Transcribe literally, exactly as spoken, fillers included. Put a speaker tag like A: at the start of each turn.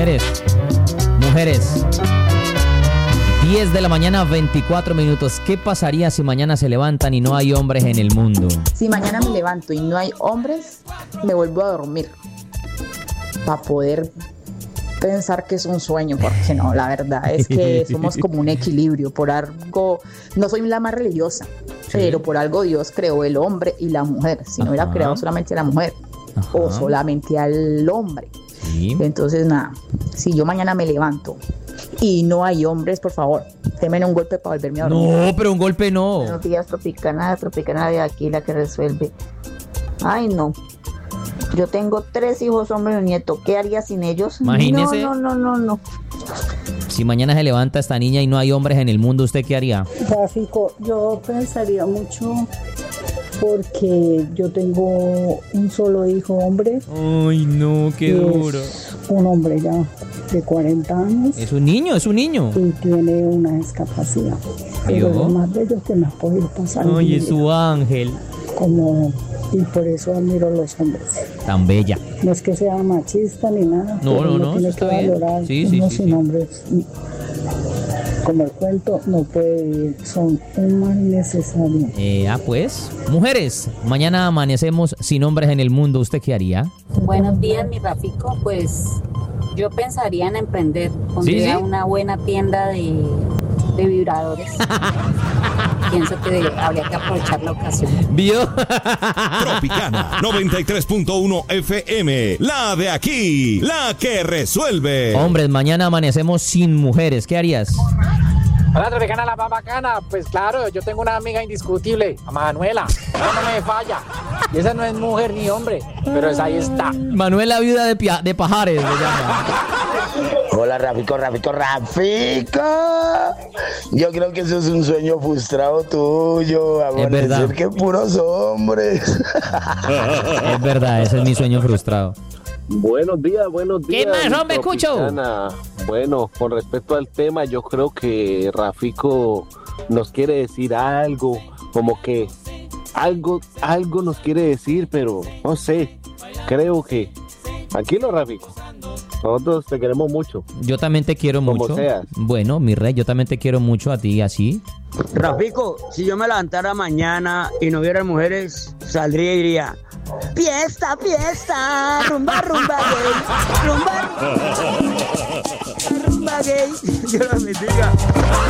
A: mujeres, mujeres. diez de la mañana, veinticuatro minutos. ¿Qué pasaría si mañana se levantan y no hay hombres en el mundo?
B: Si mañana me levanto y no hay hombres, me vuelvo a dormir para poder pensar que es un sueño, porque no, la verdad es que somos como un equilibrio. Por algo, no soy la más religiosa, sí, pero por algo Dios creó el hombre y la mujer. Si no hubiera creado solamente a la mujer, ajá, o solamente al hombre, sí. Entonces nada, si yo mañana me levanto y no hay hombres, por favor, temen un golpe para volverme a dormir.
A: No, pero un golpe no.
C: Buenos días, Tropicana, Tropicana de aquí, la que resuelve. Ay, no. Yo tengo tres hijos, hombres y nietos. ¿Qué haría sin ellos?
A: Imagínese.
C: No, no, no, no, no.
A: Si mañana se levanta esta niña y no hay hombres en el mundo, ¿usted qué haría?
D: Gráfico, yo pensaría mucho porque yo tengo un solo hijo hombre.
A: Ay, no, qué duro.
D: Es un hombre ya de cuarenta años.
A: Es un niño, es un niño.
D: Y tiene una discapacidad. Pero lo más bello que me ha podido pasar.
A: Ay, es su ángel.
D: Como... Y por eso admiro a los hombres.
A: Tan bella.
D: No es que sea machista ni nada.
A: No, no, no.
D: Tiene que valorar
A: sí, sí,
D: uno
A: sí,
D: sin
A: sí.
D: hombres. Como el cuento, no puede vivir. Son un mal necesario.
A: Eh, ah, pues. Mujeres, mañana amanecemos sin hombres en el mundo. ¿Usted qué haría?
E: Buenos días, mi Rafico. Pues yo pensaría en emprender. Pondría ¿Sí, sí? una buena tienda de, de vibradores. Pienso que habría que aprovechar la ocasión.
A: ¿Vio?
F: Tropicana noventa y tres punto uno F M, la de aquí, la que resuelve.
A: Hombres, mañana amanecemos sin mujeres. ¿Qué harías?
G: Hola, Tropicana, la más bacana. Pues claro, yo tengo una amiga indiscutible, a Manuela. Ella no me falla. Y esa no es mujer ni hombre, pero esa ahí está.
A: Manuela, viuda de, pia- de Pajares, se llama.
H: Hola, Rafico, Rafico, Rafico. Yo creo que eso es un sueño frustrado tuyo. Amanecer que puros hombres.
A: Es verdad, ese es mi sueño frustrado.
I: Buenos días, buenos días.
A: ¿Qué más, hombre, escucho?
I: Bueno, con respecto al tema, yo creo que Rafico nos quiere decir algo, como que algo, algo nos quiere decir, pero no sé, creo que... Tranquilo, Rafico. Nosotros te queremos mucho.
A: Yo también te quiero
I: Como
A: mucho.
I: seas.
A: Bueno, mi rey, yo también te quiero mucho a ti, así.
J: Rafico, si yo me levantara mañana y no hubiera mujeres, saldría y diría: fiesta, fiesta, rumba, rumba gay, rumba, rumba gay. Dios los bendiga.